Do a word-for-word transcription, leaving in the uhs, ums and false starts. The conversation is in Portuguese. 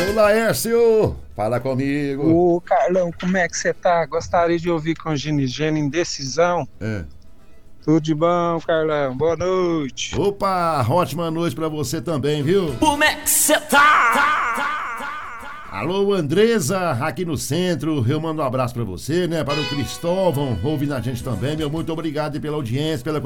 Ô Laércio, fala comigo. Ô Carlão, como é que você tá? Gostaria de ouvir com Ginigênio Indecisão. É. Tudo de bom, Carlão? Boa noite. Opa, ótima noite pra você também, viu? Como é que você tá? Alô, Andresa, aqui no centro, eu mando um abraço pra você, né? Para o Cristóvão, ouvindo a gente também, meu muito obrigado pela audiência, pela